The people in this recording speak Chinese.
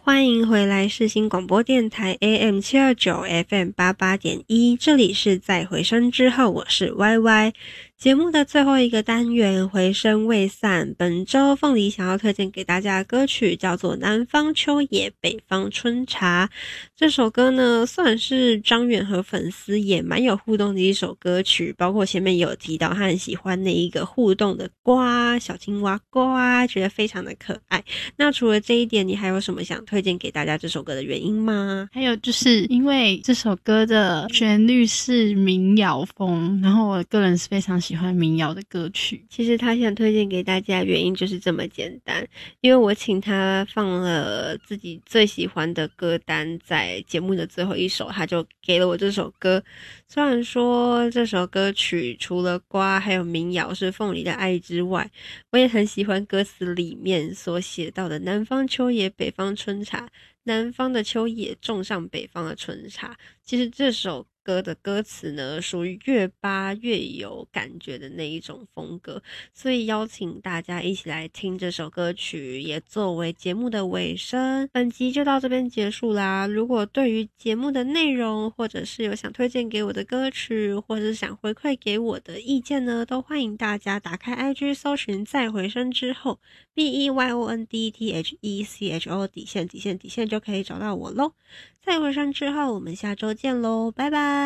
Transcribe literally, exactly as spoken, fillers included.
欢迎回来世新广播电台 A M 七二九 F M 八八点一，这里是在回声之后，我是 Y Y。节目的最后一个单元回声未散，本周凤梨想要推荐给大家的歌曲叫做南方秋野北方春茶。这首歌呢算是张远和粉丝也蛮有互动的一首歌曲，包括前面有提到他很喜欢那一个互动的呱小青蛙呱，觉得非常的可爱。那除了这一点，你还有什么想推荐给大家这首歌的原因吗？ 还有就是因为这首歌的旋律是民谣风，然后我个人是非常喜欢民谣的歌曲。 其实他想推荐给大家的原因就是这么简单，因为我请他放了自己最喜欢的歌单在节目的最后一首，他就给了我这首歌。虽然说这首歌曲除了呱还有民谣是凤梨的爱之外，我也很喜欢歌词里面所写到的南方秋野北方春茶，南方的秋野种上北方的春茶。其实这首歌的歌词呢属于越扒越有感觉的那一种风格，所以邀请大家一起来听这首歌曲，也作为节目的尾声。本集就到这边结束啦。如果对于节目的内容，或者是有想推荐给我的歌曲，或者是想回馈给我的意见呢，都欢迎大家打开 I G 搜寻再回声之后 B E Y O N D T H E C H O 底线底线底线就可以找到我咯。再回声之后我们下周见咯，拜拜。